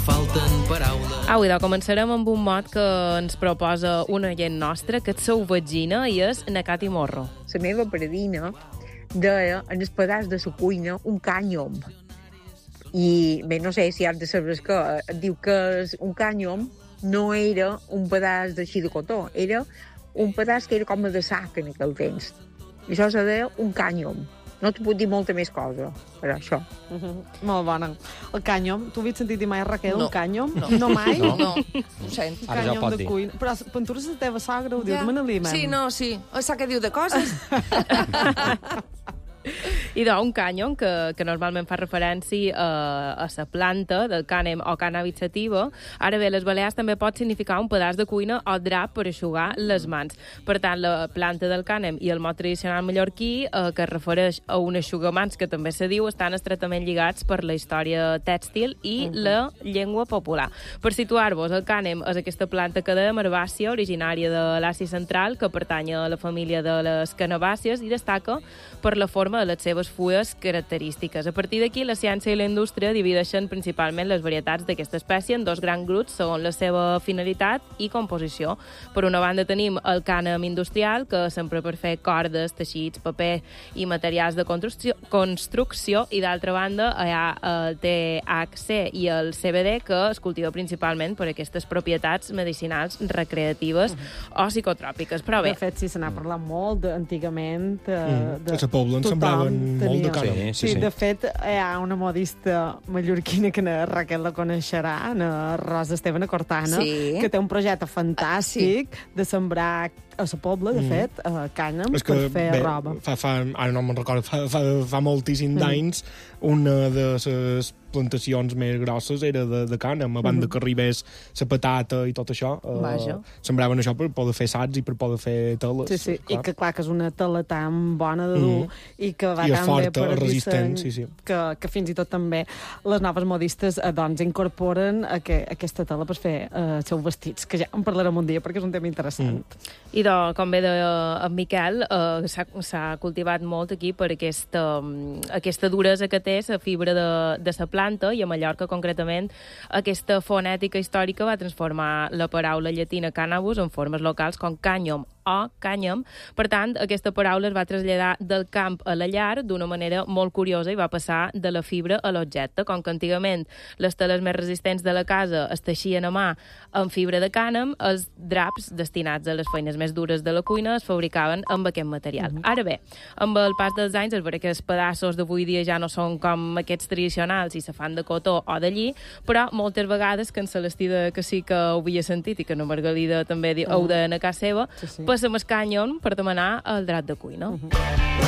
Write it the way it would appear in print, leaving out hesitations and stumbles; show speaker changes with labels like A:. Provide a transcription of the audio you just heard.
A: falten paraules.
B: Au, idò, començarem amb un mot que ens proposa una gent nostra, que és seu vagina, i és Nacati Morro.
C: La meva padrina deia en el pedaç de la cuina un cànyom. I bé, no sé si has de saber que diu que un cànyom no era un pedaç d'així de cotó, era un pedaç que era com de sac en aquell temps. I això se deia un cànyom. No t'ho puc dir molta més cosa, però això.
D: Molt bona. El cànyom, tu havies sentit dir mai, Raquel,
E: No.
D: un cànyom?
E: No.
D: No mai?
E: No, ho sento.
D: Un
F: Ara ja ho
D: cànyom
F: pot
D: de
F: dir.
D: cuina. Però Ventura, la teva sogra ho diu, demanar-li,
E: Sí, no, sí. O sap què diu de coses?
B: Idò, un cànyom que normalment fa referència a la planta del cànem o cannabis sativa. Ara bé, les Balears també pot significar un pedaç de cuina o drap per eixugar les mans. Per tant, la planta del cànem i el mot tradicional mallorquí, que es refereix a un eixugamans, que també se diu, estan estretament lligats per la història tèxtil i la llengua popular. Per situar-vos, el cànem és aquesta planta que dèiem herbàcia, originària de l'Àsia Central, que pertany a la família de les canabàcies i destaca per la forma de les seves fulles característiques. A partir d'aquí, la ciència i la indústria divideixen principalment les varietats d'aquesta espècie en dos grans grups segons la seva finalitat i composició. Per una banda tenim el cànem industrial, que s'empra per fer cordes, teixits, paper i materials de construcció, i d'altra banda hi ha el THC i el CBD, que es cultiva principalment per aquestes propietats medicinals, recreatives o psicotròpiques. Però bé,
D: De fet, sí, se n'ha parlat molt antigament.
G: A la Pobla en sembraven molt de cànem.
D: Sí, de fet, hi ha una modista mallorquina que la Raquel la coneixerà, la Rosa Estevena Cortana,
E: Sí.
D: que té un projecte fantàstic de sembrar a la Pobla, de fet, cànem
G: És que,
D: per fer
G: bé,
D: roba.
G: ara no me'n recordo, fa moltíssims d'anys, una de les plantacions més grosses era de cànem, abans de que arribés la patata i tot això.
B: Vaja.
G: Sembraven això per poder fer sacs i per poder fer teles.
D: Sí, sí,
G: clar.
D: i que clar que és una tela tan bona de dur i que va
G: I és
D: tan
G: forta,
D: bé per el
G: resistent,
D: disseny,
G: sí, sí.
D: que fins i tot també les noves modistes doncs incorporen aquesta tela per fer els seus vestits, que ja en parlarem un dia perquè és un tema interessant.
B: idò, com bé deia en Miquel, s'ha cultivat molt aquí per aquesta duresa que té la fibra de la planta, i a Mallorca, concretament, aquesta fonètica històrica va transformar la paraula llatina cannabis en formes locals com cànyom o cànyam. Per tant, aquesta paraula es va traslladar del camp a la llar d'una manera molt curiosa i va passar de la fibra a l'objecte. Com que antigament les teles més resistents de la casa es teixien a mà amb fibra de cànem, els draps destinats a les feines més dures de la cuina es fabricaven amb aquest material. Ara bé, amb el pas dels anys es veurà que els pedaços d'avui dia ja no són com aquests tradicionals i se fan de cotó o de lli, però moltes vegades, que en Celestí que sí que ho havia sentit i que na Margalida també ho deien a casa seva, passem el cànyam per demanar el drap de cuina.